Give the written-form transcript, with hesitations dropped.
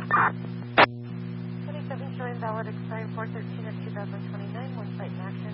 27 showing valid expiring 4/13 of 2029. One site in action.